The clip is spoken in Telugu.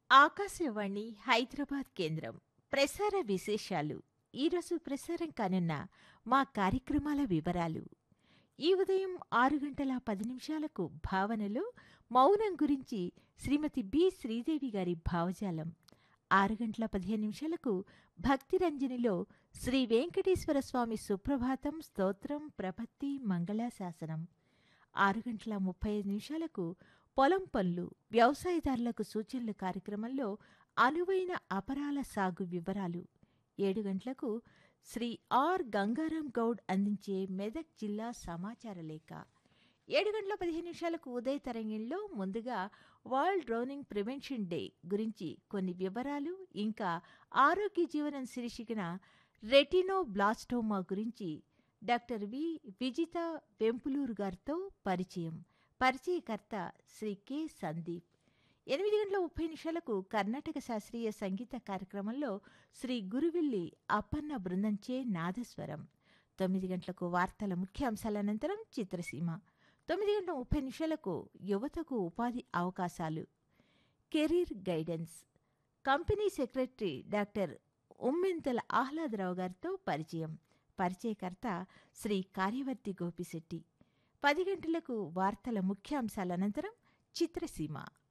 ఆకాశవాణి హైదరాబాద్ కేంద్రం ప్రసార విశేషాలు. ఈరోజు ప్రసారం కానున్న మా కార్యక్రమాల వివరాలు. ఈ ఉదయం 6 గంటల 10 నిమిషాలకు భావనలో మౌనం గురించి శ్రీమతి బి శ్రీదేవి గారి భావజాలం. 6 గంటల 15 నిమిషాలకు భక్తిరంజనిలో శ్రీ వెంకటేశ్వర స్వామి సుప్రభాతం స్తోత్రం ప్రపత్తి మంగళాశాసనం. 6 గంటల 35 నిమిషాలకు పొలం పనులు వ్యవసాయదారులకు సూచనలు కార్యక్రమంలో అనువైన అపరాల సాగు వివరాలు. 7 గంటలకు శ్రీ ఆర్ గంగారాం గౌడ్ అందించే మెదక్ జిల్లా సమాచార లేఖ. 7 గంటల 15 నిమిషాలకు ఉదయ తరంగిణిలో ముందుగా వరల్డ్ డ్రౌనింగ్ ప్రివెన్షన్ డే గురించి కొన్ని వివరాలు, ఇంకా ఆరోగ్య జీవనం శీర్షికన రెటినోబ్లాస్టోమా గురించి డాక్టర్ వి విజిత వెంపులూరు గారితో పరిచయం. పరిచయకర్త శ్రీ కె సందీప్. 8 గంటల 30 నిమిషాలకు కర్ణాటక శాస్త్రీయ సంగీత కార్యక్రమంలో శ్రీ గురువిల్లి అప్పన్న బృందంచే నాదస్వరం. 9 గంటలకు వార్తల ముఖ్యాంశాల అనంతరం చిత్రసీమ. 9 గంటల 30 నిమిషాలకు యువతకు ఉపాధి అవకాశాలు, career guidance, company secretary doctor Ummenthala Ahladarao గారితో పరిచయం. పరిచయకర్త శ్రీ కార్యవర్తి గోపిశెట్టి. 10 గంటలకు వార్తల ముఖ్యాంశాల అనంతరం చిత్రసీమ.